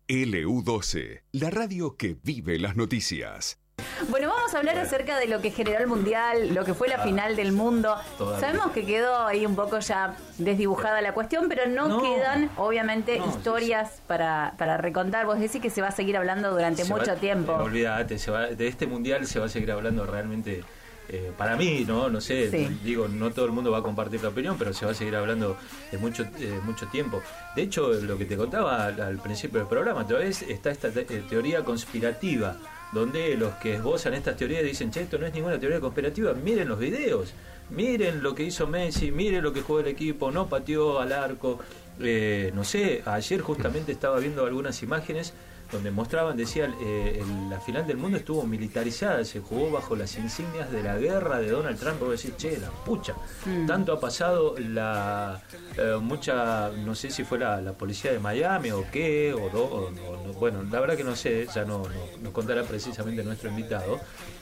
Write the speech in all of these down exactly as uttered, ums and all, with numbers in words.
L U doce, la radio que vive las noticias. Bueno, vamos a hablar acerca de lo que generó el Mundial, lo que fue la ah, final del mundo. Todavía. Sabemos que quedó ahí un poco ya desdibujada la cuestión, pero no, no quedan, obviamente, no, historias sí, sí. Para, para recontar. Vos decís que se va a seguir hablando durante se mucho va, tiempo. No, olvídate, se va, de este Mundial se va a seguir hablando realmente. Eh, para mí, no no sé, sí. digo, no todo el mundo va a compartir la opinión, pero se va a seguir hablando de mucho eh, mucho tiempo. De hecho, lo que te contaba al, al principio del programa, otra vez está esta te- teoría conspirativa, donde los que esbozan estas teorías dicen, che, esto no es ninguna teoría conspirativa, miren los videos, miren lo que hizo Messi, miren lo que jugó el equipo, no pateó al arco. Eh, no sé, ayer justamente estaba viendo algunas imágenes donde mostraban, decían, eh, el, la final del mundo estuvo militarizada, se jugó bajo las insignias de la guerra de Donald Trump. Vos decís, che, la pucha, mm. tanto ha pasado la eh, mucha, no sé si fue la, la policía de Miami o qué, o, do, o, o no, bueno, la verdad que no sé, ya no, no nos contará precisamente nuestro invitado.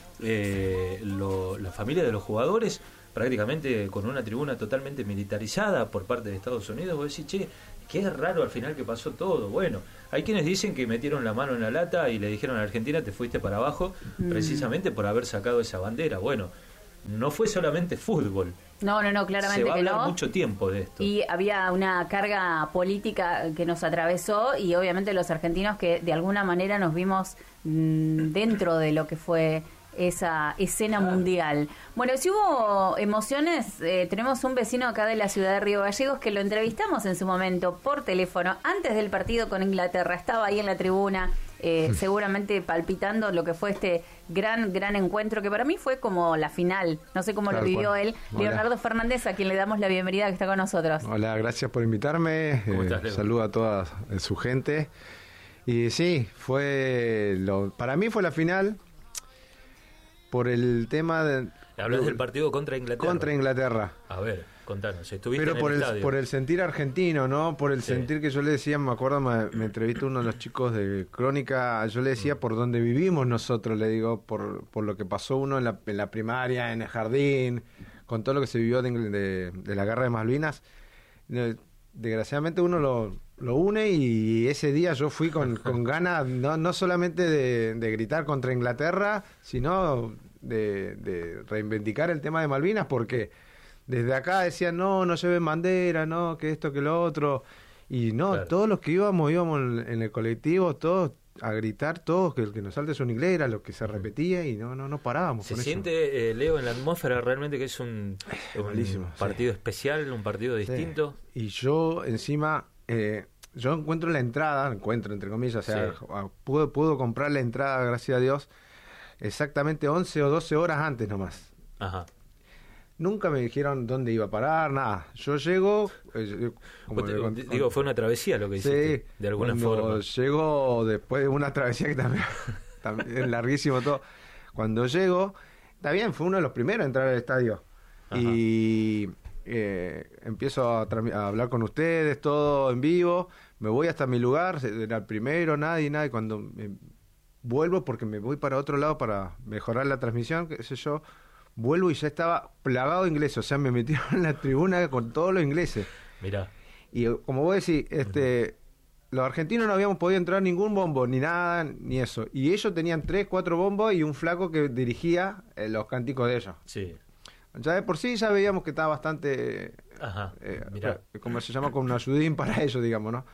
Eh, lo, la familia de los jugadores prácticamente con una tribuna totalmente militarizada por parte de Estados Unidos. Vos decís, che, qué raro al final que pasó todo. Bueno, hay quienes dicen que metieron la mano en la lata y le dijeron a Argentina, te fuiste para abajo, mm. precisamente por haber sacado esa bandera. Bueno, no fue solamente fútbol. No, no, no, claramente que no. Se va a hablar no. mucho tiempo de esto. Y había una carga política que nos atravesó y obviamente los argentinos que de alguna manera nos vimos mmm, dentro de lo que fue esa escena mundial. Bueno, si hubo emociones, eh, tenemos un vecino acá de la ciudad de Río Gallegos que lo entrevistamos en su momento por teléfono antes del partido con Inglaterra, estaba ahí en la tribuna eh, seguramente palpitando lo que fue este gran gran encuentro que para mí fue como la final, no sé cómo claro, lo vivió él. Hola. Leonardo Fernández, a quien le damos la bienvenida, que está con nosotros. Hola, gracias por invitarme, eh, saludo a toda su gente y sí, fue lo, para mí fue la final por el tema de... Hablas del partido contra Inglaterra. Contra Inglaterra. A ver, contanos, estuviste Pero en por el, el estadio. por el sentir argentino, ¿no? Por el sí. sentir que yo le decía, me acuerdo, me, me entrevistó uno de los chicos de Crónica, yo le decía mm. por donde vivimos nosotros, le digo, por, por lo que pasó uno en la, en la primaria, en el jardín, con todo lo que se vivió de, de, de la guerra de Malvinas. Desgraciadamente uno lo, lo une y ese día yo fui con, con ganas no, no solamente de, de gritar contra Inglaterra, sino de, de reivindicar el tema de Malvinas, porque desde acá decían no, no lleven bandera, no, que esto, que lo otro, y no, claro. Todos los que íbamos, íbamos en el colectivo, todos a gritar, todos, que el que nos salte es un inglés, era lo que se repetía y no no no parábamos. Se con siente, eh, Leo, en la atmósfera realmente que es un, un partido sí. especial, un partido distinto. Sí. Y yo encima, eh, yo encuentro la entrada, encuentro entre comillas, o sea, sí. puedo, puedo comprar la entrada, gracias a Dios, exactamente once o doce horas antes nomás. Ajá. Nunca me dijeron dónde iba a parar, nada. Yo llego... Eh, como te, con, digo, fue una travesía lo que hiciste, sí, de alguna forma. Llego después de una travesía que también, también es larguísimo todo. Cuando llego, está bien, fue uno de los primeros a entrar al estadio. Ajá. Y eh, empiezo a, a hablar con ustedes, todo en vivo. Me voy hasta mi lugar, era el primero, nadie, nadie. Cuando me vuelvo, porque me voy para otro lado para mejorar la transmisión, qué sé yo... Vuelvo y ya estaba plagado de ingleses, o sea, me metieron en la tribuna con todos los ingleses. Mirá. Y como vos decís, este, uh-huh. los argentinos no habíamos podido entrar ningún bombo, ni nada, ni eso. Y ellos tenían tres, cuatro bombos y un flaco que dirigía eh, los cánticos de ellos. Sí. Ya de por sí ya veíamos que estaba bastante, Ajá, eh, mirá. como se llama, con un ayudín para ellos, digamos, ¿no?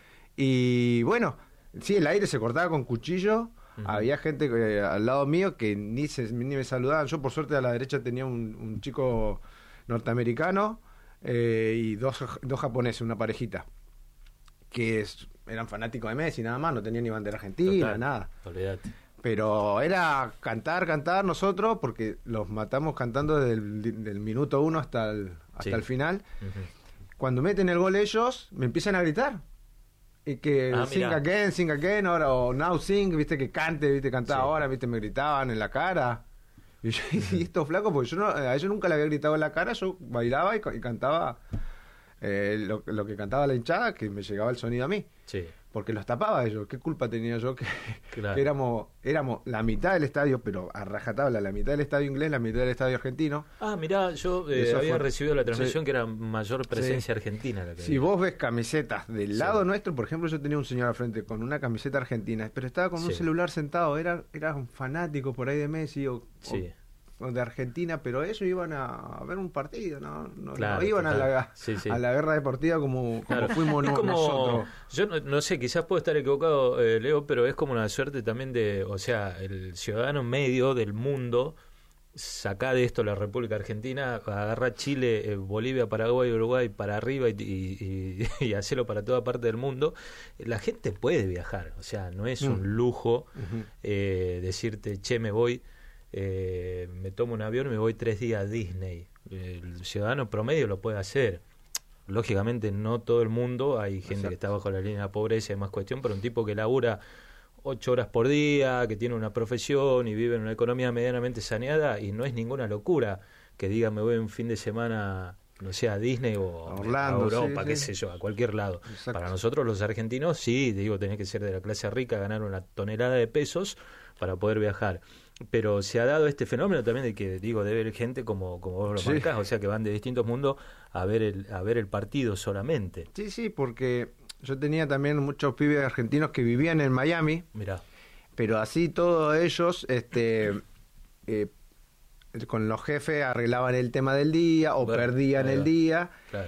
Y bueno, sí, el aire se cortaba con cuchillo. Uh-huh. Había gente eh, al lado mío que ni, se, ni me saludaban. Yo por suerte a la derecha tenía un, un chico norteamericano eh, y dos, dos japoneses, una parejita que es, eran fanáticos de Messi nada más, no tenían ni bandera argentina. Total, nada. Olvídate. Pero era cantar, cantar nosotros, porque los matamos cantando desde el del minuto uno hasta el, hasta sí. el final. Uh-huh. Cuando meten el gol ellos, me empiezan a gritar. Y que ah, sing again, sing again, ahora, o now sing, viste, que cante, viste, cantaba sí. ahora, viste, me gritaban en la cara. Y yo, y estos flacos, porque yo no, a ellos nunca le había gritado en la cara, yo bailaba y, y cantaba eh, lo, lo que cantaba la hinchada, que me llegaba el sonido a mí. Sí. Porque los tapaba ellos. ¿Qué culpa tenía yo? Que, claro. que éramos, éramos la mitad del estadio, pero a rajatabla, la mitad del estadio inglés, la mitad del estadio argentino. Ah, mirá, yo eh, había fue, recibido la transmisión sí, que era mayor presencia sí, argentina. La que si vos ves camisetas del sí, lado nuestro, por ejemplo, yo tenía un señor al frente con una camiseta argentina, pero estaba con sí, un celular sentado, era, era un fanático por ahí de Messi o, sí. o de Argentina, pero ellos iban a, a ver un partido, no, no, claro, no iban a la, sí, sí. a la guerra deportiva como, como claro. fuimos no, como, nosotros. Yo no, no sé, quizás puedo estar equivocado, eh, Leo, pero es como una suerte también de, o sea, el ciudadano medio del mundo, saca de esto la República Argentina, agarra Chile, eh, Bolivia, Paraguay, Uruguay para arriba y, y, y, y hacerlo para toda parte del mundo. La gente puede viajar, o sea, no es mm. un lujo uh-huh. eh, decirte, che, me voy... Eh, me tomo un avión y me voy tres días a Disney. El ciudadano promedio lo puede hacer. Lógicamente no todo el mundo, hay gente Exacto. que está bajo la línea de pobreza y más cuestión, pero un tipo que labura ocho horas por día, que tiene una profesión y vive en una economía medianamente saneada, y no es ninguna locura que diga me voy un fin de semana, no sé, a Disney o a Orlando, a Europa, sí, qué sí. sé yo, a cualquier lado. Exacto. Para nosotros los argentinos sí, digo, tenés que ser de la clase rica, ganar una tonelada de pesos para poder viajar. Pero se ha dado este fenómeno también de que, digo, debe haber gente como, como vos lo sí. marcás, o sea, que van de distintos mundos a ver el a ver el partido solamente. Sí, sí, porque yo tenía también muchos pibes argentinos que vivían en Miami. Mirá. Pero así todos ellos, este, eh, con los jefes arreglaban el tema del día o bueno, perdían el día. Claro.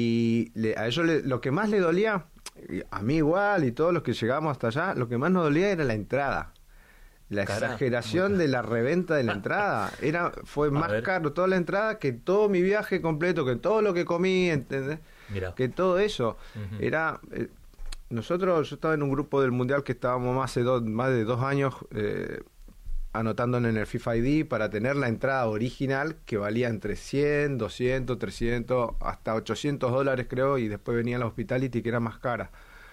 Y le, a ellos le, lo que más le dolía, a mí igual y todos los que llegábamos hasta allá, lo que más nos dolía era la entrada. La Caramba. exageración de la reventa de la entrada. Era fue más caro toda la entrada que todo mi viaje completo, que todo lo que comí, ¿entendés? Mirá. Que todo eso. Uh-huh. Era... Eh, nosotros, yo estaba en un grupo del Mundial que estábamos más de dos, más de dos años eh, anotándonos en el FIFA I D para tener la entrada original que valía entre cien, doscientos, trescientos, hasta ochocientos dólares creo, y después venía la Hospitality que era más cara.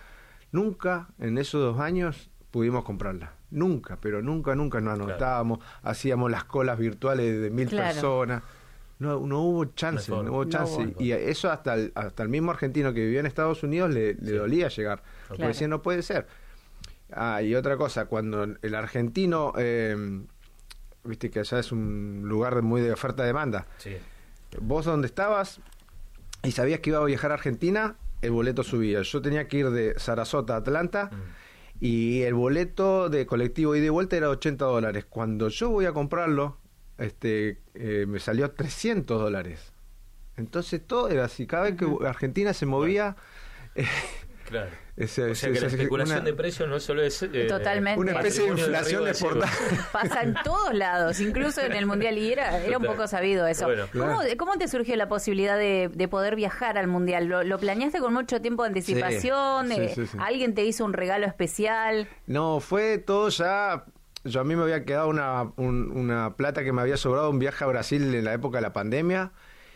Nunca en esos dos años pudimos comprarla. Nunca, pero nunca, nunca nos anotábamos, claro. hacíamos las colas virtuales de mil claro. personas. No, no hubo chance, Mejor. no hubo chance. No hubo. Y eso hasta el, hasta el mismo argentino que vivía en Estados Unidos le, le sí. dolía llegar. Claro. Porque decía, no puede ser. Ah, y otra cosa, cuando el argentino, eh, viste que allá es un lugar muy de oferta-demanda. Sí. Vos donde estabas y sabías que iba a viajar a Argentina, el boleto subía. Yo tenía que ir de Sarasota a Atlanta mm. y el boleto de colectivo ida y de vuelta era ochenta dólares. Cuando yo voy a comprarlo, este eh, me salió trescientos dólares. Entonces todo era así, cada vez que Argentina se movía eh, claro. ese, o sea que la especulación una, de precios no solo es eh, totalmente una especie de inflación de exportada. Pasa en todos lados, incluso en el Mundial, y era, era un poco sabido eso. Bueno, ¿Cómo, claro. ¿Cómo te surgió la posibilidad de, de poder viajar al Mundial? ¿Lo, lo planeaste con mucho tiempo de anticipación? Sí, eh, sí, sí, sí. ¿Alguien te hizo un regalo especial? No, fue todo ya. Yo a mí me había quedado una, un, una plata que me había sobrado un viaje a Brasil en la época de la pandemia,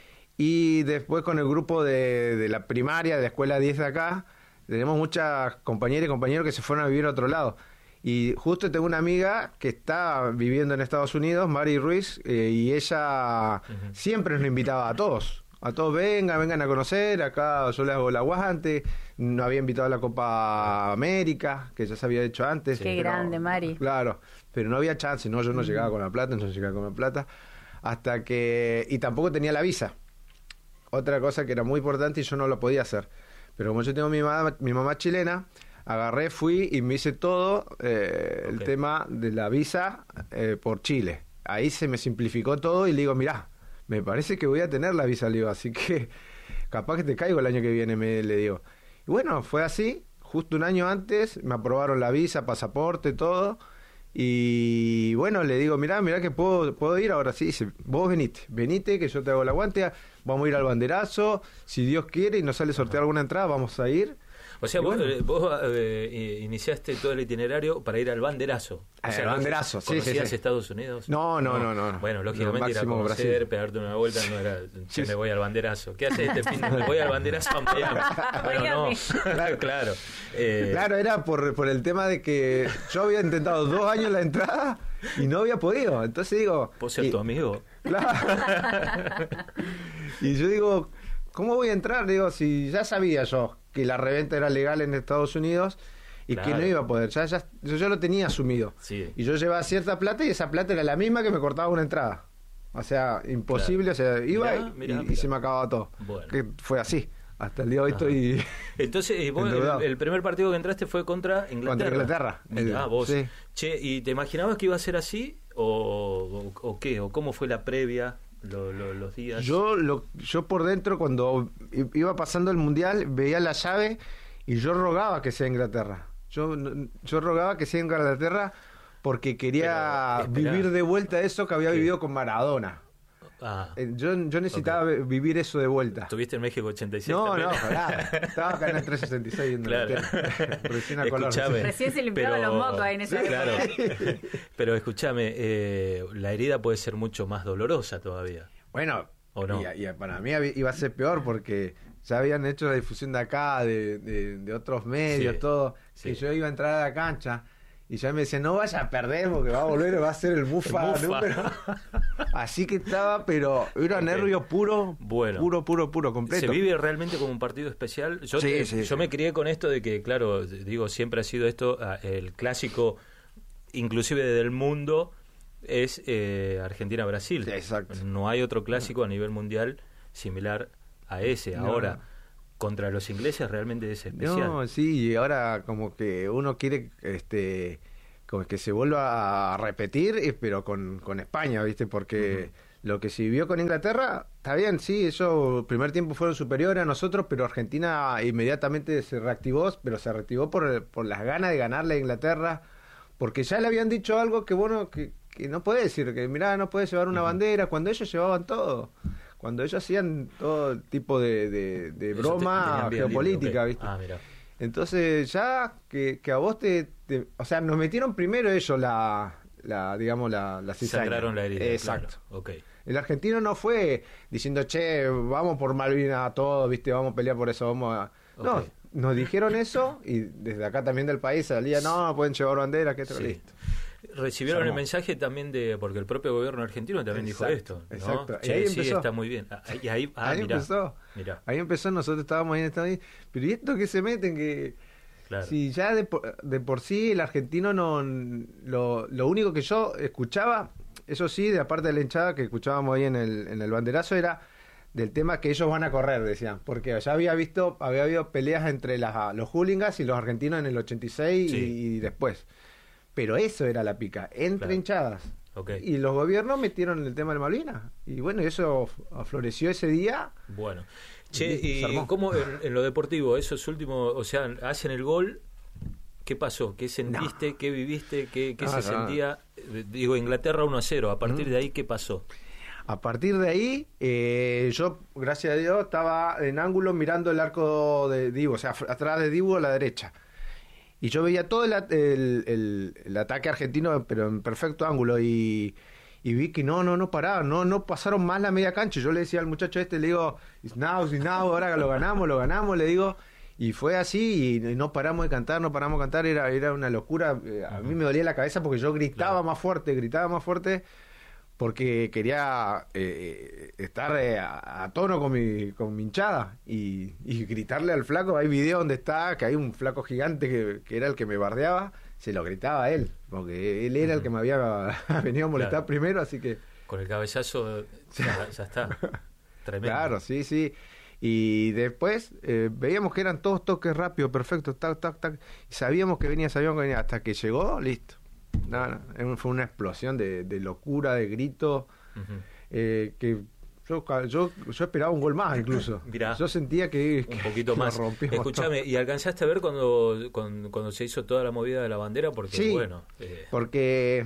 y después con el grupo de, de la primaria, de la escuela diez de acá, tenemos muchas compañeras y compañeros que se fueron a vivir a otro lado. Y justo tengo una amiga que está viviendo en Estados Unidos, Mari Ruiz, eh, y ella uh-huh. siempre nos invitaba a todos. A todos, vengan, vengan a conocer, acá yo les hago el aguante. No había invitado a la Copa América, que ya se había hecho antes. Qué pero, grande, Mari. Claro, pero no había chance, no, yo no mm. llegaba con la plata, no llegaba con la plata, hasta que... Y tampoco tenía la visa. Otra cosa que era muy importante y yo no lo podía hacer. Pero como yo tengo mi mamá, mi mamá chilena, agarré, fui y me hice todo eh, okay. el tema de la visa eh, por Chile. Ahí se me simplificó todo y le digo, mirá, me parece que voy a tener la visa, le digo, así que capaz que te caigo el año que viene, me le digo. Y bueno, fue así, justo un año antes, me aprobaron la visa, pasaporte, todo, y bueno, le digo, mirá, mirá que puedo, puedo ir ahora, sí, dice, vos venite, venite, que yo te hago el aguante, vamos a ir al banderazo, si Dios quiere y nos sale sortear alguna entrada, vamos a ir. O sea, y vos, bueno. vos eh, iniciaste todo el itinerario para ir al banderazo. O sea, el banderazo, sí, sí, sí. Estados Unidos? No, no, no, no. no. Bueno, lógicamente ir a conocer, Brasil. Pegarte una vuelta, no era, che, me voy al banderazo. ¿Qué haces este fin de me voy al banderazo a Miami? Bueno, no, claro, claro. Eh, claro, era por, por el tema de que yo había intentado dos años la entrada y no había podido. Entonces digo... ¿Puedo ser y, tu amigo? Claro. Y yo digo... ¿cómo voy a entrar? Digo, si ya sabía yo que la reventa era legal en Estados Unidos y claro. que no iba a poder, ya, ya, yo ya lo tenía asumido. Sí. Y yo llevaba cierta plata y esa plata era la misma que me cortaba una entrada. O sea, imposible, claro. o sea, iba mirá, y, mirá, y, mirá. y se me acababa todo. Bueno. Que fue así. Hasta el día de hoy estoy. Entonces, vos, el, el primer partido que entraste fue contra Inglaterra. Contra Inglaterra. Mirá, vos. Sí. Che, ¿y te imaginabas que iba a ser así? ¿O, o, o qué? ¿O cómo fue la previa? Lo, lo, los días. Yo, lo, yo por dentro, cuando iba pasando el mundial, veía la llave y yo rogaba que sea Inglaterra. Yo, yo rogaba que sea Inglaterra porque quería Pero, vivir de vuelta eso que había ¿Qué? vivido con Maradona. Ah, yo, yo necesitaba okay. vivir eso de vuelta. ¿Estuviste en México ochenta y seis? No, también? no, pará. Estaba acá en el trescientos sesenta y seis viendo claro. Recién a color. Recién se limpiaban los mocos ahí en esa claro. Pero escúchame, eh, la herida puede ser mucho más dolorosa todavía. Bueno, ¿o no? y, y para mí iba a ser peor porque ya habían hecho la difusión de acá, de, de, de otros medios, sí. todo. Sí. Que yo iba a entrar a la cancha. Y ya me decían, no vaya a perder porque va a volver, va a ser el Mufa, el Mufa. número. Así que estaba, pero era okay. nervio puro, bueno. puro, puro, puro, completo. ¿Se vive realmente como un partido especial? Yo, sí, eh, sí, yo sí. me crié con esto de que, claro, digo, siempre ha sido esto, el clásico, inclusive del mundo, es eh, Argentina-Brasil. Sí, exacto. No hay otro clásico a nivel mundial similar a ese. No. Ahora, contra los ingleses realmente es especial. No, sí, y ahora como que uno quiere este como que se vuelva a repetir, pero con, con España, ¿viste? Porque uh-huh. lo que se vivió con Inglaterra, está bien, sí, ellos el primer tiempo fueron superiores a nosotros, pero Argentina inmediatamente se reactivó, pero se reactivó por, por las ganas de ganarle a Inglaterra, porque ya le habían dicho algo que, bueno, que, que no podés decir, que mirá, no podés llevar una uh-huh. bandera, cuando ellos llevaban todo. Cuando ellos hacían todo tipo de, de, de broma geopolítica, okay. ¿viste? Ah, mira. Entonces ya que, que a vos te, te... O sea, nos metieron primero ellos la, la digamos, la, la cizaña. Sangraron la herida. Exacto. Claro. Okay. El argentino no fue diciendo, che, vamos por Malvinas a todos, ¿viste? Vamos a pelear por eso, vamos a... Okay. No, nos dijeron eso y desde acá también del país salía, no, pueden llevar bandera, que esto, sí. listo. Recibieron el mensaje también de, porque el propio gobierno argentino también exacto, dijo esto, ¿no? Exacto. Che, y ahí sí, empezó. está muy bien. Ahí, ahí, ah, ahí mirá, empezó. Mirá. Ahí empezó, nosotros estábamos ahí en Estados Unidos. Pero ¿y esto que se meten? Que claro. si ya de por, de por sí el argentino no... Lo, lo único que yo escuchaba, eso sí, de aparte de la hinchada que escuchábamos ahí en el, en el banderazo, era del tema que ellos van a correr, decían. Porque ya había visto, había habido peleas entre las, los hooligans y los argentinos en el ochenta y seis sí. y, y después. Pero eso era la pica, entre claro. hinchadas. Okay. Y los gobiernos metieron el tema de Malvinas. Y bueno, eso afloreció ese día. Bueno. Che, ¿y, y cómo en, en lo deportivo, esos últimos, o sea, hacen el gol? ¿Qué pasó? ¿Qué sentiste? No. ¿Qué viviste? ¿Qué, qué no, se no, sentía? No. Digo, Inglaterra uno a cero. ¿A partir mm. de ahí qué pasó? A partir de ahí, eh, yo, gracias a Dios, estaba en ángulo mirando el arco de Dibu, o sea, atrás de Dibu a la derecha. Y yo veía todo el, el, el, el ataque argentino, pero en perfecto ángulo, y, y vi que no, no, no paraban, no, no pasaron más la media cancha. Yo le decía al muchacho este, le digo, it's now, it's now, ahora lo ganamos, lo ganamos, le digo, y fue así, y no paramos de cantar, no paramos de cantar, era, era una locura. A mí me dolía la cabeza porque yo gritaba claro. más fuerte, gritaba más fuerte, porque quería eh, estar eh, a, a tono con mi, con mi hinchada y, y gritarle al flaco. Hay video donde está, que hay un flaco gigante que, que era el que me bardeaba, se lo gritaba a él, porque él era uh-huh. el que me había venido a molestar claro. primero, así que... Con el cabezazo ya, ya está, tremendo. Claro, sí, sí. Y después eh, veíamos que eran todos toques rápidos, perfectos, tac, tac, tac, y sabíamos que venía, sabíamos que venía, hasta que llegó, listo. No, no, fue una explosión de, de locura, de grito, uh-huh. eh, que yo, yo yo esperaba un gol más incluso. Mirá, yo sentía que un poquito que más. Escúchame, ¿y alcanzaste a ver cuando, cuando cuando se hizo toda la movida de la bandera? Porque sí, bueno, eh... porque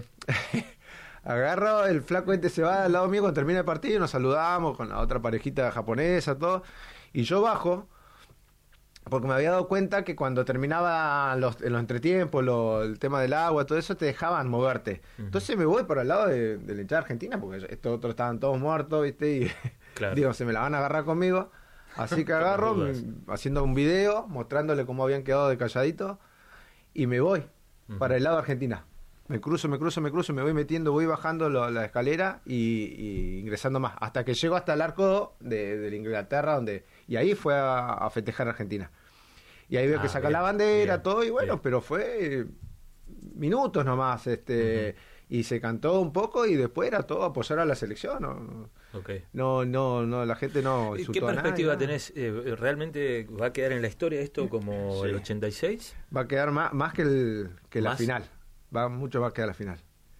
agarro el flaco este, se va al lado mío cuando termina el partido y nos saludamos con la otra parejita japonesa, todo, y yo bajo porque me había dado cuenta que cuando terminaba los, en los entretiempos, lo, el tema del agua, todo eso, te dejaban moverte. Uh-huh. Entonces me voy para el lado de, de la hinchada argentina, porque estos otros estaban todos muertos, ¿viste? Y claro. digo, se me la van a agarrar conmigo. Así que agarro, haciendo un video, mostrándole cómo habían quedado de calladito, y me voy uh-huh. para el lado de Argentina. me cruzo, me cruzo, me cruzo, me voy metiendo, voy bajando lo, la escalera y, y ingresando más, hasta que llego hasta el arco de, de Inglaterra, donde y ahí fue a, a festejar a Argentina. Y ahí veo ah, que saca bien, la bandera, bien, todo, y bueno, bien. Pero fue minutos nomás, este... Uh-huh. Y se cantó un poco y después era todo apoyar a la selección. No, okay. no, no, no, la gente no. ¿Qué perspectiva nada, tenés? Eh, ¿Realmente va a quedar en la historia esto como sí. el ochenta y seis? Va a quedar más, más que, el, que la final. Va mucho más que a la final.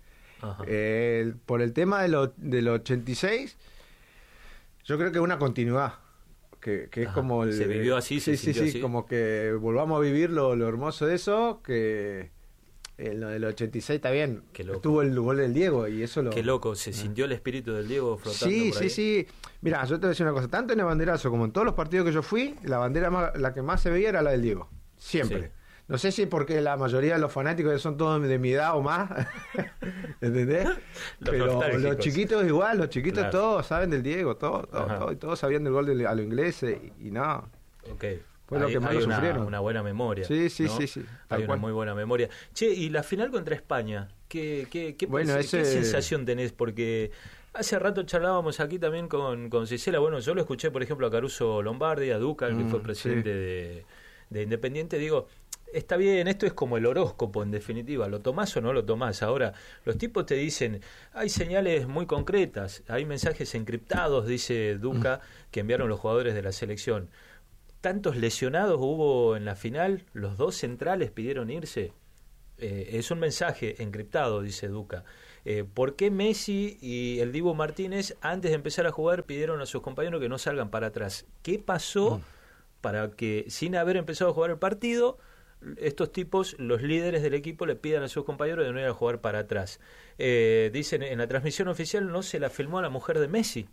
Eh, por el tema de lo, del ochenta y seis, yo creo que una continuidad. Que, que es Ajá. como el, se vivió así, sí, se sí, sí, así. Como que volvamos a vivir lo, lo hermoso de eso, que en lo del ochenta y seis está bien. Estuvo el gol del Diego y eso lo... Qué loco, se sintió el espíritu del Diego flotando Sí, por sí, ahí. sí. Mira, yo te voy a decir una cosa. Tanto en el banderazo como en todos los partidos que yo fui, la bandera más, la que más se veía era la del Diego. Siempre. Sí. No sé si porque la mayoría de los fanáticos son todos de mi edad o más. ¿Entendés? Los Pero los chiquitos igual, los chiquitos claro. todos saben del Diego, todos, todos, todos, todos sabían del gol de, a los ingleses y, y no. Ok. Fue lo hay, que más hay lo una, sufrieron. una buena memoria. Sí, sí, ¿no? sí, sí. Hay una muy buena memoria. Che, y la final contra España, ¿qué, qué, qué, bueno, ese... ¿qué sensación tenés? Porque hace rato charlábamos aquí también con, con Cicela. Bueno, yo lo escuché, por ejemplo, a Caruso Lombardi, a Duca, el mm, que fue presidente sí. de, de Independiente. Digo, está bien, esto es como el horóscopo en definitiva, lo tomás o no lo tomás. Ahora, los tipos te dicen, hay señales muy concretas, hay mensajes encriptados, dice Duca, mm. que enviaron los jugadores de la selección. ¿Tantos lesionados hubo en la final? ¿Los dos centrales pidieron irse? Eh, es un mensaje encriptado, dice Duca. Eh, ¿Por qué Messi y el Dibu Martínez, antes de empezar a jugar, pidieron a sus compañeros que no salgan para atrás? ¿Qué pasó mm. para que, sin haber empezado a jugar el partido, estos tipos, los líderes del equipo, le pidan a sus compañeros de no ir a jugar para atrás? Eh, dicen, en la transmisión oficial no se la filmó a la mujer de Messi.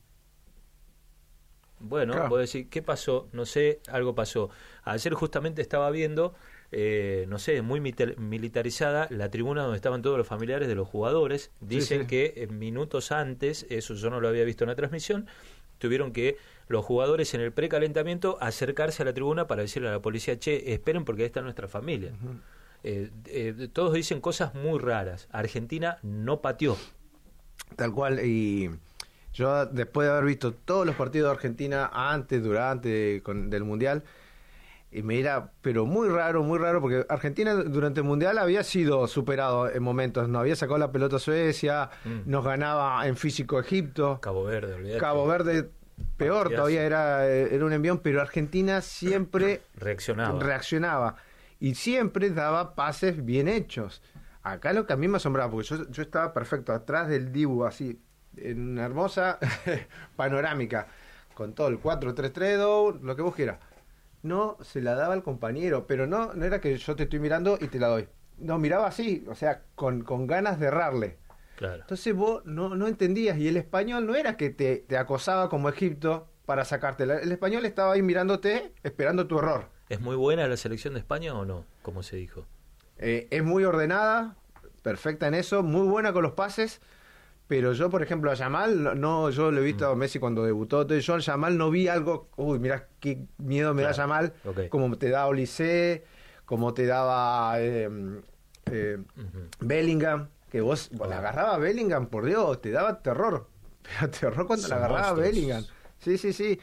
Bueno, claro. Puedo decir, ¿qué pasó? No sé, algo pasó. Ayer justamente estaba viendo, eh, no sé, muy militarizada la tribuna donde estaban todos los familiares de los jugadores. Dicen sí, sí. que eh, minutos antes, eso yo no lo había visto en la transmisión, tuvieron que los jugadores en el precalentamiento acercarse a la tribuna para decirle a la policía, che, esperen porque ahí está nuestra familia. Uh-huh. eh, eh, todos dicen cosas muy raras. Argentina no pateó. Tal cual, y yo después de haber visto todos los partidos de Argentina antes, durante, con, del Mundial, y me era, pero muy raro, muy raro, porque Argentina durante el Mundial había sido superado en momentos, no había sacado la pelota a Suecia, mm. nos ganaba en físico Egipto, Cabo Verde, olvidate. Cabo Verde peor Partidazo. Todavía era, era un envión, pero Argentina siempre reaccionaba. reaccionaba y siempre daba pases bien hechos. Acá lo que a mí me asombraba, porque yo, yo estaba perfecto atrás del Dibu, así, en una hermosa panorámica, con todo el cuatro tres tres dos, lo que vos quieras. No se la daba al compañero, pero no no era que yo te estoy mirando y te la doy. No, miraba así, o sea, con, con ganas de errarle. Claro. Entonces vos no, no entendías, y el español no era que te, te acosaba como Egipto para sacártela. El español estaba ahí mirándote, esperando tu error. ¿Es muy buena la selección de España o no? Como se dijo. Eh, es muy ordenada, perfecta en eso, muy buena con los pases, pero yo, por ejemplo, a Yamal, no, yo lo he visto mm. a Messi cuando debutó, entonces yo a Yamal no vi algo, uy, mirá qué miedo me claro. da Yamal, okay. como te da Olise, como te daba eh, eh, uh-huh. Bellingham, que vos, vos oh. la agarraba a Bellingham, por Dios, te daba terror, pero terror cuando Son la agarraba a Bellingham. Sí, sí, sí.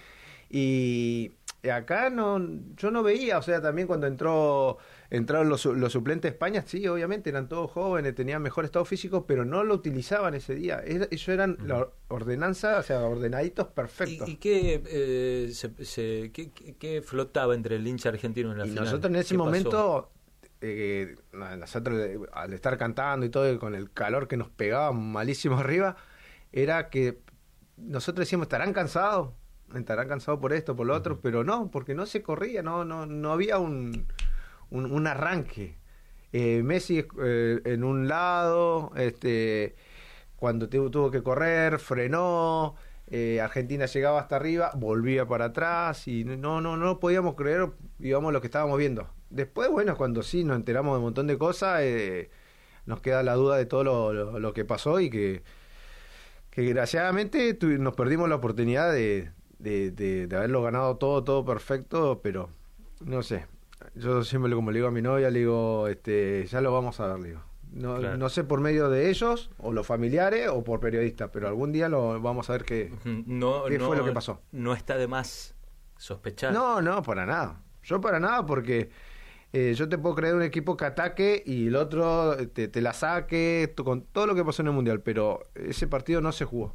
Y acá no, yo no veía, o sea, también cuando entró entraron los, los suplentes de España, sí, obviamente eran todos jóvenes, tenían mejor estado físico, pero no lo utilizaban ese día. Era, ellos eran uh-huh. la ordenanza, o sea, ordenaditos perfectos. ¿Y, y qué, eh, se, se, qué, qué, qué flotaba entre el hincha argentino en la y final? Nosotros en ese momento, eh, nosotros al estar cantando y todo, con el calor que nos pegaba malísimo arriba, era que nosotros decíamos, ¿estarán cansados? Estarán cansados por esto, por lo otro, uh-huh. pero no, porque no se corría, no, no, no había un Un, un arranque. Eh, Messi eh, en un lado, este, cuando te, tuvo que correr, frenó, eh, Argentina llegaba hasta arriba, volvía para atrás y no, no, no podíamos creer, digamos, lo que estábamos viendo. Después, bueno, cuando sí nos enteramos de un montón de cosas, eh, nos queda la duda de todo lo, lo, lo que pasó y que, que desgraciadamente tu, nos perdimos la oportunidad de, de, de, de haberlo ganado todo, todo perfecto, pero no sé. Yo siempre, como le digo a mi novia, le digo, este, ya lo vamos a ver, le digo. No, claro. no sé por medio de ellos, o los familiares, o por periodistas, pero algún día lo vamos a ver qué, no, qué no, fue lo que pasó. No está de más sospechar. No, no, para nada. Yo para nada, porque eh, yo te puedo creer un equipo que ataque y el otro te, te la saque, t- con todo lo que pasó en el Mundial, pero ese partido no se jugó.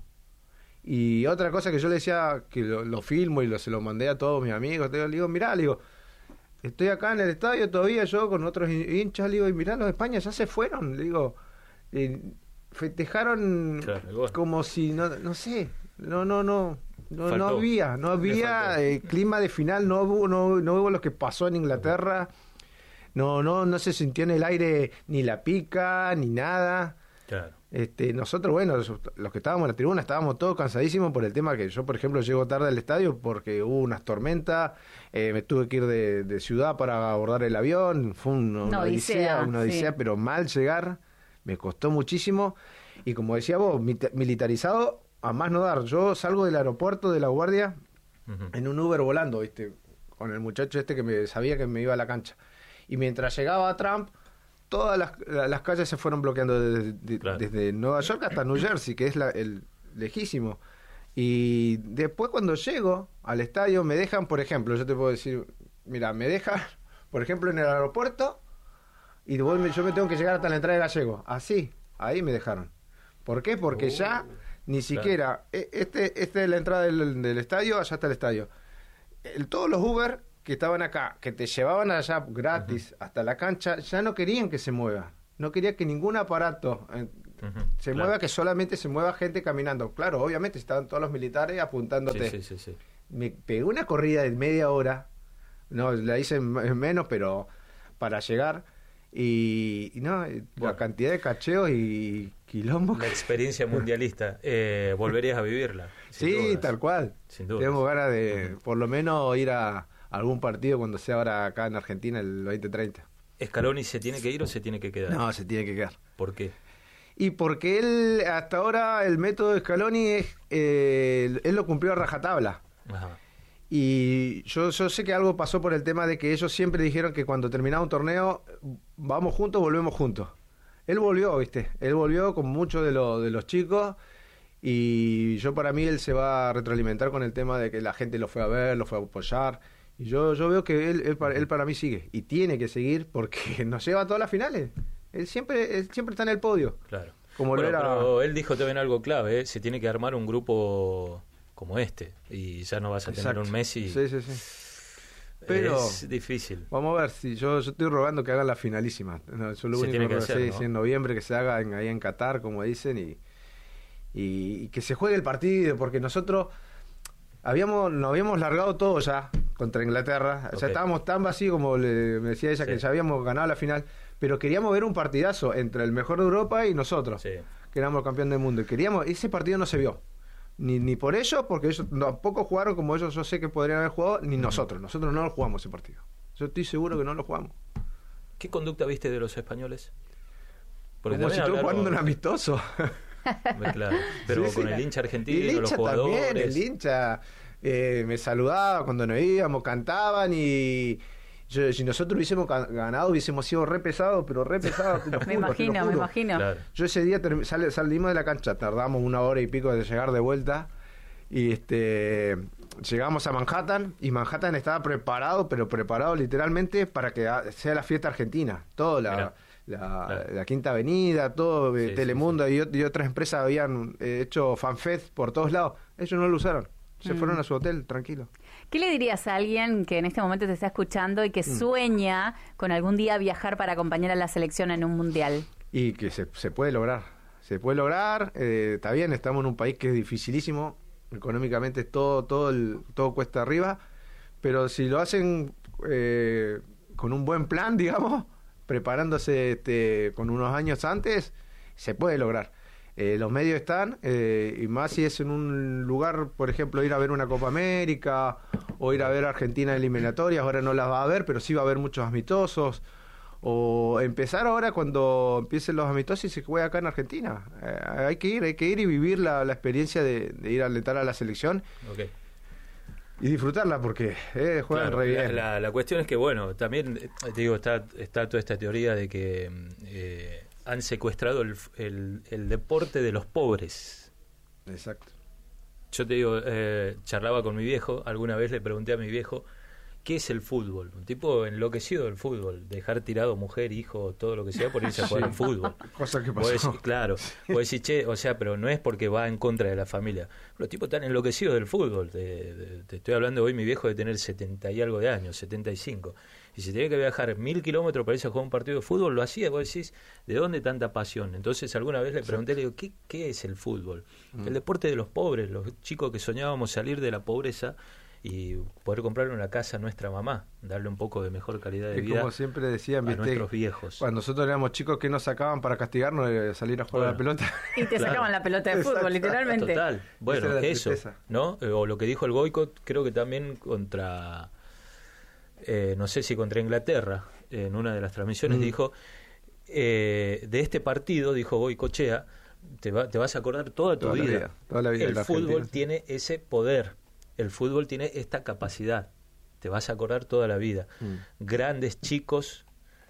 Y otra cosa que yo le decía, que lo, lo filmo y lo, se lo mandé a todos mis amigos, te digo, le digo, mirá, le digo, estoy acá en el estadio todavía yo con otros hinchas, le digo, y mirá, los de España ya se fueron, le digo, eh, festejaron Claro, como si, no, no sé, no, no, no, no, no Faltó. había, no había eh, clima de final, no hubo, no, no hubo lo que pasó en Inglaterra, no, no, no se sintió en el aire ni la pica, ni nada. Claro. Este, nosotros, bueno, los, los que estábamos en la tribuna estábamos todos cansadísimos por el tema que yo, por ejemplo, llego tarde al estadio porque hubo unas tormentas, eh, me tuve que ir de, de ciudad para abordar el avión, fue un- una, Una odisea, odisea, una odisea, sí. pero mal llegar, me costó muchísimo, y como decía vos, mit- militarizado, a más no dar. Yo salgo del aeropuerto de La Guardia Ujú. en un Uber volando, ¿viste? Con el muchacho este que me sabía que me iba a la cancha. Y mientras llegaba a Trump, todas las, las calles se fueron bloqueando desde, de- Claro. desde Nueva York hasta New Jersey, que es la, el lejísimo. Y después cuando llego al estadio me dejan, por ejemplo, yo te puedo decir, mira, me dejan, por ejemplo, en el aeropuerto y vos me- yo me tengo que llegar hasta la entrada de Gallego. Así, ahí me dejaron. ¿Por qué? Porque Oh, ya ni claro. siquiera, e- este, este es la entrada del, del estadio, allá está el estadio. El- todos los Uber que estaban acá, que te llevaban allá gratis hasta la cancha, ya no querían que se mueva. No quería que ningún aparato eh, Ujú, se claro. mueva, que solamente se mueva gente caminando. Claro, obviamente estaban todos los militares apuntándote. Sí, sí, sí, sí. Me pegué una corrida de media hora, no, la hice en en menos, pero para llegar. Y, y no, la Bueno. cantidad de cacheos y quilombos. La que- experiencia mundialista, eh, volverías a vivirla. sin Sí, dudas. tal cual. Sin dudas. Tengo ganas de, por lo menos, ir a algún partido cuando sea ahora acá en Argentina, el veinte treinta. ¿Scaloni se tiene que ir o se tiene que quedar? No, se tiene que quedar. ¿Por qué? Y porque él, hasta ahora, el método de Scaloni, es, eh, él lo cumplió a rajatabla. Ajá. Y yo, yo sé que algo pasó por el tema de que ellos siempre dijeron que cuando terminaba un torneo, vamos juntos, volvemos juntos. Él volvió, ¿viste? Él volvió con muchos de, lo- de los chicos, y yo, para mí, él se va a retroalimentar con el tema de que la gente lo fue a ver, lo fue a apoyar. Y yo, yo veo que él, él, para, él para mí sigue, y tiene que seguir porque nos lleva a todas las finales. Él siempre, él siempre está en el podio. Claro. Como Bueno, lo era- pero él dijo también algo clave, ¿eh? Se tiene que armar un grupo como este y ya no vas a tener Exacto. un Messi. Sí, sí, sí. Pero es difícil. vamos a ver, si yo, yo estoy rogando que hagan la finalísima. No, yo lo Se único tiene que que hacer, sé, ¿no? sí, en noviembre que se haga en- ahí en Qatar, como dicen, y, y, y que se juegue el partido, porque nosotros habíamos nos habíamos largado todo ya contra Inglaterra. O sea, Ok. estábamos tan vacíos, como le, me decía ella, Sí. que ya habíamos ganado la final, pero queríamos ver un partidazo entre el mejor de Europa y nosotros, Sí. que éramos el campeón del mundo. Y queríamos, ese partido no se vio. Ni, ni por ellos, porque ellos tampoco jugaron como ellos yo sé que podrían haber jugado, ni nosotros. Nosotros no lo jugamos ese partido. Yo estoy seguro que no lo jugamos. ¿Qué conducta viste de los españoles? Porque Como si también estuviera jugando un hablaron- amistoso. Claro, pero Sí, con sí. el hincha Y argentino, el los hincha jugadores. también, el hincha eh, me saludaba cuando nos íbamos, cantaban, y yo, si nosotros hubiésemos ca- ganado hubiésemos sido re pesados, pero re pesados. te lo Me juro, te lo imagino, me juro. imagino. Claro. Yo ese día termi- sale- salimos de la cancha, tardamos una hora y pico de llegar de vuelta, y este llegamos a Manhattan, y Manhattan estaba preparado, pero preparado literalmente para que ah, sea la fiesta argentina. Todo, la, Mirá. la, Claro. la Quinta Avenida, todo, eh, Sí, sí, Telemundo Y, ot- y otras empresas habían eh, hecho fanfest por todos lados. Ellos no lo usaron. Se Mm. fueron a su hotel, tranquilo. ¿Qué le dirías a alguien que en este momento te está escuchando y que Mm. sueña con algún día viajar para acompañar a la selección en un mundial? Y que se, se puede lograr. Se puede lograr. eh, está bien, estamos en un país que es dificilísimo. Económicamente todo, todo, el, todo cuesta arriba. Pero si lo hacen eh, con un buen plan, digamos, preparándose este, con unos años antes, se puede lograr. Eh, los medios están, eh, y más si es en un lugar, por ejemplo, ir a ver una Copa América o ir a ver Argentina eliminatorias. Ahora no las va a ver, pero sí va a haber muchos amistosos. O empezar ahora cuando empiecen los amistosos y se juega acá en Argentina. Eh, hay que ir, hay que ir y vivir la, la experiencia de, de ir a alentar a la selección Ok. y disfrutarla, porque eh, juegan Claro, re la, bien. la- la cuestión es que, bueno, también, eh, te digo, está, está toda esta teoría de que eh, han secuestrado el, el, el deporte de los pobres. Exacto. Yo te digo, eh, charlaba con mi viejo, alguna vez le pregunté a mi viejo, ¿qué es el fútbol? Un tipo enloquecido del fútbol, dejar tirado mujer, hijo, todo lo que sea por irse a jugar al fútbol. Cosa que pasó. Vos decís, claro, vos decís, che, o sea, pero no es porque va en contra de la familia. Los tipos están enloquecidos del fútbol. Te, te, te estoy hablando hoy, mi viejo de tener setenta y algo de años, setenta y cinco. Y si tenía que viajar mil kilómetros para irse a jugar un partido de fútbol, lo hacía. Vos decís, ¿de dónde tanta pasión? Entonces alguna vez le pregunté, le digo, ¿qué, qué es el fútbol? Mm. El deporte de los pobres, los chicos que soñábamos salir de la pobreza y poder comprarle una casa a nuestra mamá, darle un poco de mejor calidad de y vida como siempre decían, a ¿viste? Nuestros viejos. Cuando nosotros éramos chicos, ¿qué nos sacaban para castigarnos de salir a jugar bueno, a la pelota? Y te claro. sacaban la pelota de fútbol, Exacto. literalmente. Total. Bueno, eso, ¿no? O lo que dijo el boicot, creo que también contra, eh, no sé si contra Inglaterra, en una de las transmisiones mm. dijo, eh, de este partido, dijo Goicoechea, te, va, te vas a acordar toda tu toda vida. vida. Toda la vida el fútbol tiene ese poder. El fútbol tiene esta capacidad, te vas a acordar toda la vida. Mm. Grandes chicos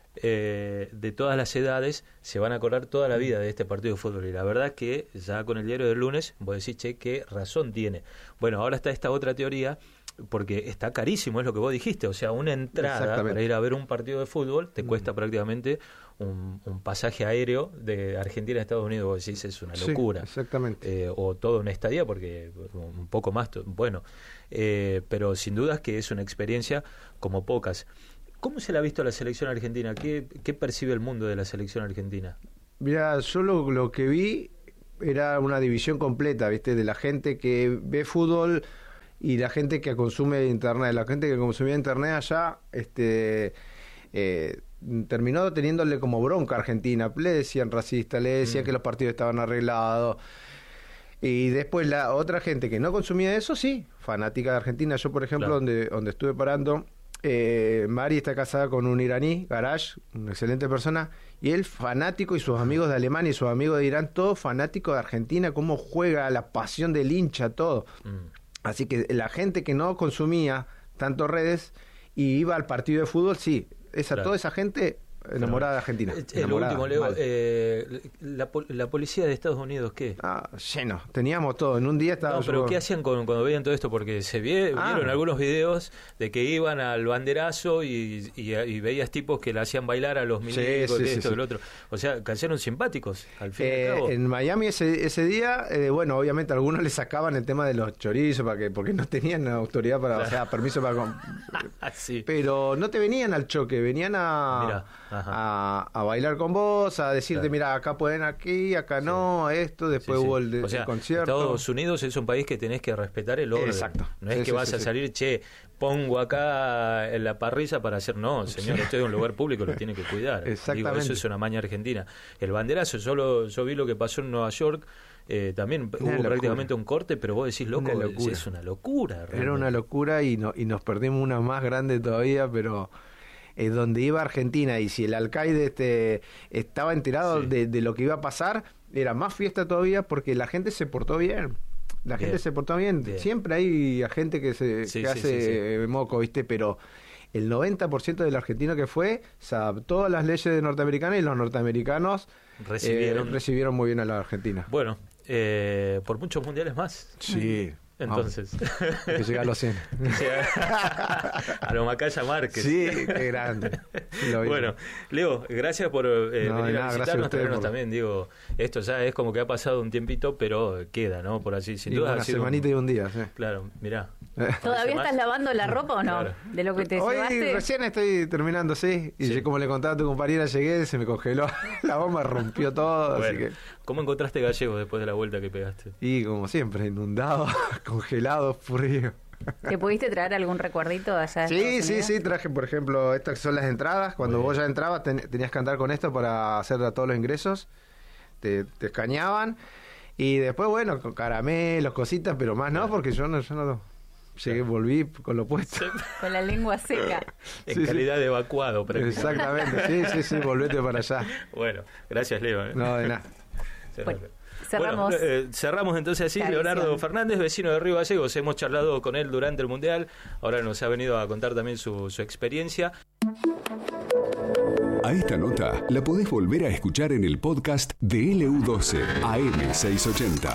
eh, de todas las edades se van a acordar toda la vida de este partido de fútbol. Y la verdad es que ya con el diario del lunes vos decís, che, qué razón tiene. Bueno, ahora está esta otra teoría, porque está carísimo, es lo que vos dijiste. O sea, una entrada para ir a ver un partido de fútbol te cuesta mm. prácticamente un, un pasaje aéreo de Argentina a Estados Unidos. Vos decís, es una locura. Sí, exactamente. Eh, o toda una estadía, porque un poco más, bueno. Eh, pero sin dudas que es una experiencia como pocas. ¿Cómo se la ha visto la selección argentina? ¿Qué, qué percibe el mundo de la selección argentina? Mira, yo lo, lo que vi era una división completa, ¿viste? De la gente que ve fútbol y la gente que consume internet. La gente que consumía internet allá este eh, terminó teniéndole como bronca a Argentina. Le decían racista, le decían mm. que los partidos estaban arreglados. Y después la otra gente que no consumía eso, sí, fanática de Argentina. Yo, por ejemplo, claro. donde, donde estuve parando, eh, Mari está casada con un iraní, Garage, una excelente persona, y él fanático, y sus amigos de Alemania y sus amigos de Irán, todos fanáticos de Argentina, cómo juega, la pasión del hincha, todo. Mm. Así que la gente que no consumía tanto redes y iba al partido de fútbol, sí, esa claro. toda esa gente enamorada de Argentina. El último, Leo, eh, la, la policía de Estados Unidos, ¿qué? Ah, lleno, teníamos todo, en un día estábamos... No, pero yo... ¿qué hacían con, cuando veían todo esto? Porque se vie, ah. vieron algunos videos de que iban al banderazo y, y, y veías tipos que le hacían bailar a los milicos, sí, sí, de esto, sí, del sí. otro. O sea, cayeron simpáticos, al fin eh, y al cabo. En Miami ese, ese día, eh, bueno, obviamente algunos le sacaban el tema de los chorizos para que porque no tenían autoridad para, claro. o sea, permiso para... sí. Pero no te venían al choque, venían a... Mirá, a a bailar con vos, a decirte, claro. mira, acá pueden aquí, acá sí. no, esto, después sí, sí. hubo el, de, o sea, el concierto. Estados Unidos es un país que tenés que respetar el orden. Exacto. No es sí, que sí, vas sí, a sí. salir, che, pongo acá en la parrilla para hacer, no, señor, usted es un lugar público, lo tiene que cuidar. Exactamente. Digo, eso es una maña argentina. El banderazo, yo, lo, yo vi lo que pasó en Nueva York, eh, también una hubo locura. Prácticamente un corte, pero vos decís, loco, una es, es una locura. Realmente. Era una locura y, no, y nos perdimos una más grande todavía, pero... Eh, donde iba Argentina, y si el alcaide este, estaba enterado sí. de, de lo que iba a pasar, era más fiesta todavía porque la gente se portó bien. La bien. gente se portó bien. bien. Siempre hay gente que, se, sí, que sí, hace sí, sí. moco, ¿viste? Pero el noventa por ciento del argentino que fue se adaptó a las leyes de norteamericanas, y los norteamericanos recibieron, eh, recibieron muy bien a la Argentina. Bueno, eh, por muchos mundiales más. Sí. Entonces, que llega a los cien. A lo Macaya Márquez. Sí, qué grande. Bueno, Leo, gracias por eh, no, venir nada, a visitarnos, traernos por... también. Digo, esto ya es como que ha pasado un tiempito, pero queda, ¿no? Por así, sin duda. Una semanita un... y un día, sí. Claro, mirá. ¿Todavía estás lavando la ropa o no? Claro. De lo que te Hoy llevaste. Recién estoy terminando, sí. Y sí. como le contaba a tu compañera, llegué, se me congeló la bomba, rompió todo. Bueno, así que... ¿Cómo encontraste Gallegos después de la vuelta que pegaste? Y como siempre, inundado, congelado, frío. ¿Te pudiste traer algún recuerdito allá? Sí, sí, sí, traje, por ejemplo, estas son las entradas. Cuando vos ya entrabas, ten, tenías que andar con esto para hacer todos los ingresos. Te, te escaneaban. Y después, bueno, con caramelos, cositas, pero más no, porque yo no, yo no llegué, volví con lo puesto. Con la lengua seca. En sí, calidad sí. de evacuado. Exactamente, sí, sí, sí, volvete para allá. Bueno, gracias, Leo. ¿eh? No, de nada. Bueno, cerramos. Bueno, eh, cerramos entonces así. Tradición. Leonardo Fernández, vecino de Río Gallegos. Hemos charlado con él durante el Mundial. Ahora nos ha venido a contar también su, su experiencia. A esta nota la podés volver a escuchar en el podcast de L U doce A M seiscientos ochenta.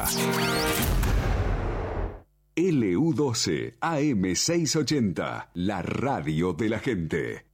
L U doce A M seiscientos ochenta, la radio de la gente.